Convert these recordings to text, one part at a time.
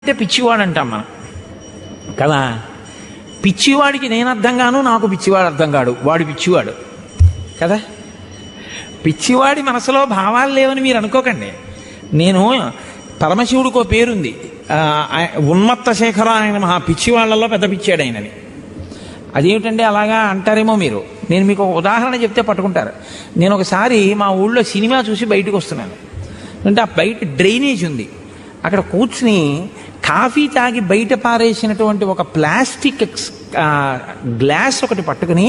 అంటే పిచ్చివాడు అంటాం మనం కదా. పిచ్చివాడికి నేను అర్థం కాను, నాకు పిచ్చివాడు అర్థం కాడు, వాడు పిచ్చివాడు కదా. పిచ్చివాడి మనసులో భావాలు లేవని మీరు అనుకోకండి. నేను పరమశివుడికో పేరుంది, ఉన్మత్త శేఖర ఆయన మహా పిచ్చివాళ్లలో పెద్ద పిచ్చాడు ఆయనని. అదేమిటంటే అలాగా అంటారేమో మీరు. నేను మీకు ఒక ఉదాహరణ చెప్తే పట్టుకుంటారు. నేను ఒకసారి మా ఊళ్ళో సినిమా చూసి బయటకు వస్తున్నాను. అంటే ఆ బయట డ్రైనేజ్ ఉంది, అక్కడ కూర్చుని కాఫీ తాగి బయట పారేసినటువంటి ఒక ప్లాస్టిక్ గ్లాస్ ఒకటి పట్టుకుని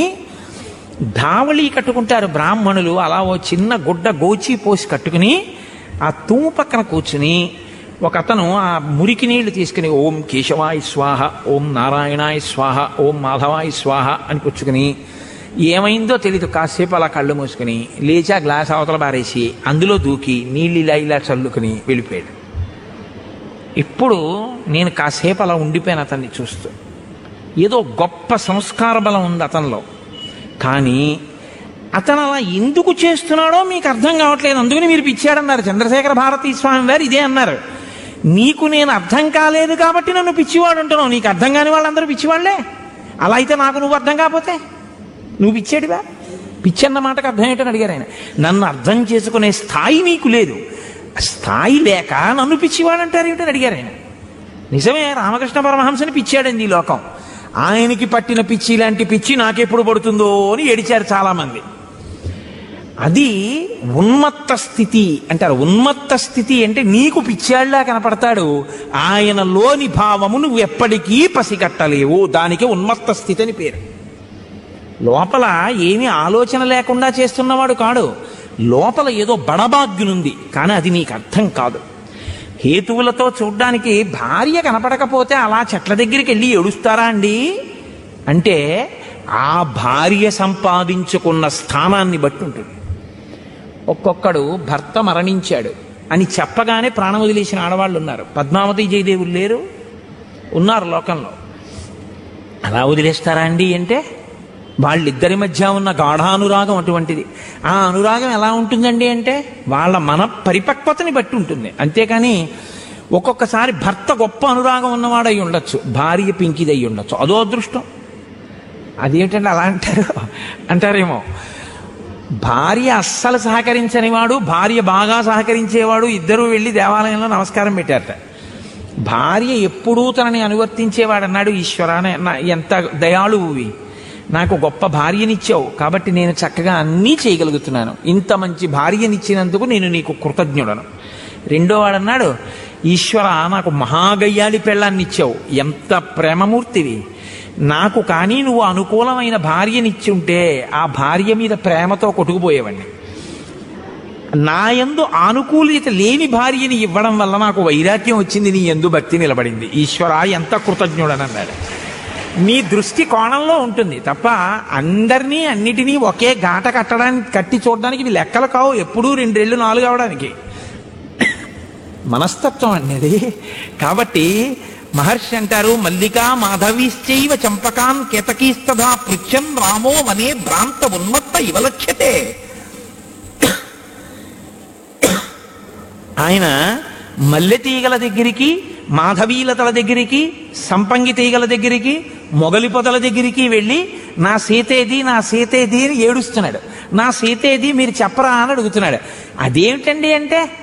ధావళి కట్టుకుంటారు బ్రాహ్మణులు. అలా ఓ చిన్న గుడ్డ గోచి పోసి కట్టుకుని ఆ తూము పక్కన కూర్చుని ఒక అతను ఆ మురికి నీళ్లు తీసుకుని ఓం కేశవాయ స్వాహ, ఓం నారాయణాయ స్వాహ, ఓం మాధవాయ స్వాహ అని పుచ్చుకుని ఏమైందో తెలీదు కాసేపు అలా కళ్ళు మూసుకుని లేచి ఆ గ్లాస్ అవతల పారేసి అందులో దూకి నీళ్ళు ఇలా ఇలా చల్లుకుని వెళ్ళిపోయాడు. ఇప్పుడు నేను కాసేపు అలా ఉండిపోయాను అతన్ని చూస్తూ. ఏదో గొప్ప సంస్కార బలం ఉంది అతనిలో, కానీ అతను అలా ఎందుకు చేస్తున్నాడో మీకు అర్థం కావట్లేదు. అందుకని మీరు పిచ్చాడన్నారు. చంద్రశేఖర భారతీ స్వామి వారు ఇదే అన్నారు, నీకు నేను అర్థం కాలేదు కాబట్టి నన్ను పిచ్చివాడు అంటున్నావు, నీకు అర్థం కాని వాళ్ళందరూ పిచ్చివాళ్లే. అలా అయితే నాకు నువ్వు అర్థం కాకపోతే నువ్వు పిచ్చాడివా? పిచ్చి అన్న మాటకు అర్థం ఏంటని అడిగారు ఆయన. నన్ను అర్థం చేసుకునే స్థాయి నీకు లేదు, స్థాయి లేక నన్ను పిచ్చివాడు అంటారు ఏమిటని అడిగారు ఆయన. నిజమే, రామకృష్ణ పరమహంసని పిచ్చాడండి ఈ లోకం. ఆయనకి పట్టిన పిచ్చి లాంటి పిచ్చి నాకెప్పుడు పడుతుందో అని ఏడిచారు చాలామంది. అది ఉన్మత్త స్థితి అంటారు. ఉన్మత్త స్థితి అంటే నీకు పిచ్చాళ్లా కనపడతాడు, ఆయనలోని భావము నువ్వు ఎప్పటికీ పసిగట్టలేవు. దానికి ఉన్మత్త స్థితి అని పేరు. లోపల ఏమీ ఆలోచన లేకుండా చేస్తున్నవాడు కాడు, లోపల ఏదో బడబాగ్యునుంది, కానీ అది నీకు అర్థం కాదు. హేతువులతో చూడ్డానికి భార్య కనపడకపోతే అలా చెట్ల దగ్గరికి వెళ్ళి ఏడుస్తారా అండి అంటే ఆ భార్య సంపాదించుకున్న స్థానాన్ని బట్టి ఉంటుంది. ఒక్కొక్కడు భర్త మరణించాడు అని చెప్పగానే ప్రాణం వదిలేసిన ఆడవాళ్ళు ఉన్నారు. పద్మావతి జయదేవులు లేరు, ఉన్నారు లోకంలో. అలా వదిలేస్తారా అండి అంటే వాళ్ళిద్దరి మధ్య ఉన్న గాఢానురాగం అటువంటిది. ఆ అనురాగం ఎలా ఉంటుందండి అంటే వాళ్ళ మన పరిపక్వతని బట్టి ఉంటుంది. అంతేకాని ఒక్కొక్కసారి భర్త గొప్ప అనురాగం ఉన్నవాడై ఉండొచ్చు, భార్య పింకిదై ఉండొచ్చు, అదో అదృష్టం. అదేమిటంటే అలా అంటారేమో. భార్య అస్సలు సహకరించని వాడు, భార్య బాగా సహకరించేవాడు ఇద్దరూ వెళ్ళి దేవాలయంలో నమస్కారం పెట్టారట. భార్య ఎప్పుడూ తనని అనువర్తించేవాడు అన్నాడు, ఈశ్వరా ఎంత దయాళువువి, నాకు గొప్ప భార్యనిచ్చావు కాబట్టి నేను చక్కగా అన్నీ చేయగలుగుతున్నాను, ఇంత మంచి భార్యనిచ్చినందుకు నేను నీకు కృతజ్ఞుడను. రెండో వాడన్నాడు, ఈశ్వర నాకు మహాగయ్యాళి పెళ్ళాన్ని ఇచ్చావు, ఎంత ప్రేమమూర్తివి, నాకు కానీ నువ్వు అనుకూలమైన భార్యనిచ్చి ఉంటే ఆ భార్య మీద ప్రేమతో కొట్టుకుపోయేవాడిని. నా యందు ఆనుకూల్యత లేని భార్యని ఇవ్వడం వల్ల నాకు వైరాగ్యం వచ్చింది, నీ యందు భక్తి నిలబడింది, ఈశ్వర ఎంత కృతజ్ఞుడని అన్నాడు. మీ దృష్టి కోణంలో ఉంటుంది తప్ప అందరినీ అన్నిటినీ ఒకే గాట కట్టి చూడడానికి ఇవి లెక్కలు కావు. ఎప్పుడూ 2 రెళ్ళు 4 అవడానికి మనస్తత్వం అనేది. కాబట్టి మహర్షి అంటారు, మల్లికా మాధవీశ్చైవ చంపకాన్ కేతకీస్తథా పృచ్ఛం రామో వనే భ్రాంత ఉన్మత్త ఇవలక్ష్యతే. ఆయన మల్లె తీగల దగ్గరికి, మాధవీలతల దగ్గరికి, సంపంగి తీగల దగ్గరికి, మొగలి పొదల దగ్గరికి వెళ్ళి నా సీతేది నా సీతేది అని ఏడుస్తున్నాడు. నా సీతేది మీరు చెప్పరా అని అడుగుతున్నాడు. అదేమిటండి అంటే